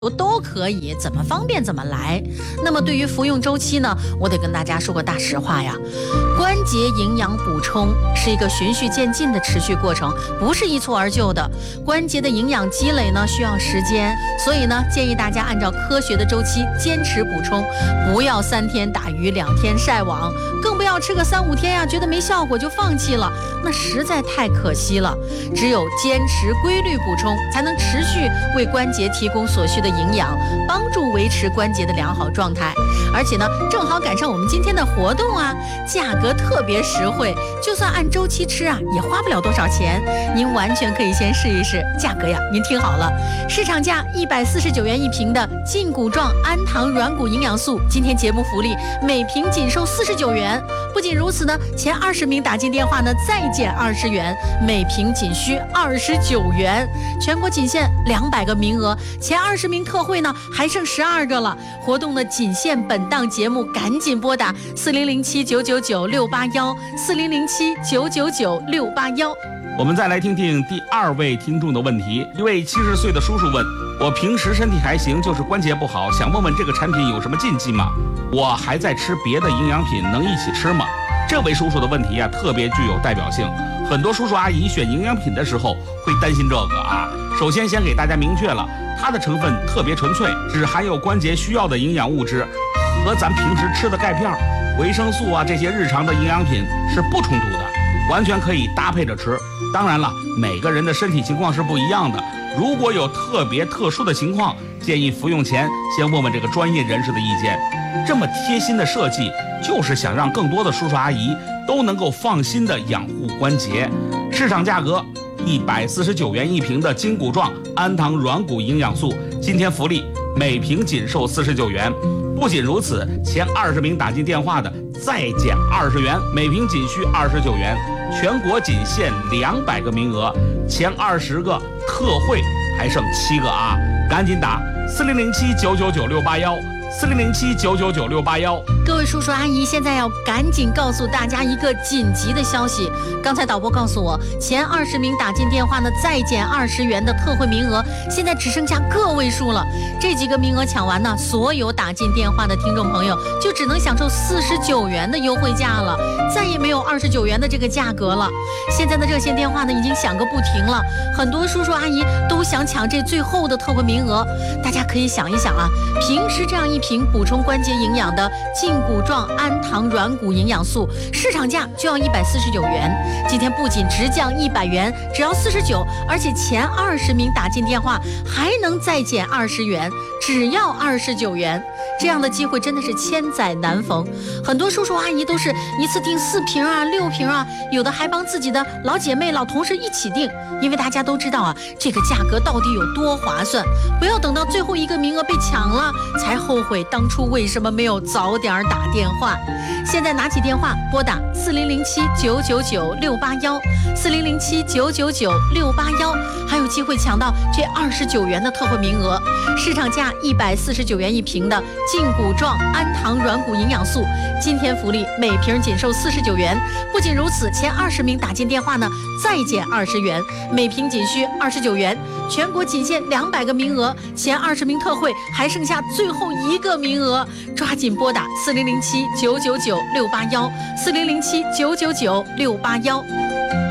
都可以，怎么方便怎么来。那么对于服用周期呢，我得跟大家说个大实话呀，关节营养补充是一个循序渐进的持续过程，不是一蹴而就的。关节的营养积累呢需要时间，所以呢建议大家按照科学的周期坚持补充，不要3天打鱼2天晒网，更不要吃个3-5天呀，觉得没效果就放弃了，那实在太可惜了。只有坚持规律补充，才能持续为关节提供所需的营养，帮助维持关节的良好状态。而且呢，正好赶上我们今天的活动啊，价格特别实惠，就算按周期吃啊，也花不了多少钱。您完全可以先试一试，价格呀，您听好了，市场价149元一瓶的胫骨状氨糖软骨营养素，今天节目福利每瓶仅售49元。不仅如此呢，前20名打进电话呢，再减20元，每瓶仅需29元。全国仅限200个名额，前20名特惠呢还剩12个了。活动呢仅限本档节目，赶紧拨打4007-999-681，4007-999-681。 我们再来听听第2位听众的问题。一位70岁的叔叔问，我平时身体还行，就是关节不好，想问问这个产品有什么禁忌吗？我还在吃别的营养品，能一起吃吗？这位叔叔的问题啊，特别具有代表性。很多叔叔阿姨选营养品的时候会担心这个啊。首先先给大家明确了，它的成分特别纯粹，只含有关节需要的营养物质，和咱平时吃的钙片、维生素啊这些日常的营养品是不冲突的，完全可以搭配着吃。当然了，每个人的身体情况是不一样的，如果有特殊的情况，建议服用前先问问这个专业人士的意见。这么贴心的设计，就是想让更多的叔叔阿姨都能够放心的养护关节。市场价格149元一瓶的胫骨状氨糖软骨营养素，今天福利每瓶仅售49元。不仅如此，前20名打进电话的再减20元，每瓶仅需29元。全国仅限200个名额，前20个特惠还剩7个啊！赶紧打4007-999-681，4007-999-681。 各位叔叔阿姨，现在要赶紧告诉大家一个紧急的消息。刚才导播告诉我，前20名打进电话呢，再减20元的特惠名额，现在只剩下个位数了。这几个名额抢完呢，所有打进电话的听众朋友就只能享受49元的优惠价了，再也没有29元的这个价格了。现在的热线电话呢，已经响个不停了，很多叔叔阿姨都想抢这最后的特惠名额。大家可以想一想啊，平时这样一瓶补充关节营养的胫骨状氨糖软骨营养素，市场价就要149元，今天不仅直降100元，只要49，而且前20名打进电话还能再减20元，只要29元。这样的机会真的是千载难逢，很多叔叔阿姨都是一次订4瓶啊、6瓶啊，有的还帮自己的老姐妹、老同事一起订，因为大家都知道啊，这个价格到底有多划算，不要等到最后一个名额被抢了才后悔当初为什么没有早点打电话。现在拿起电话拨打4007-999-681，4007-999-681，还有机会抢到这29元的特惠名额。市场价149元一瓶的胫骨状氨糖软骨营养素，今天福利每瓶仅售49元。不仅如此，前20名打进电话呢，再减20元，每瓶仅需29元。全国仅限200个名额，前20名特惠还剩下最后一个名额，抓紧拨打4007-999-681，4007-999-681。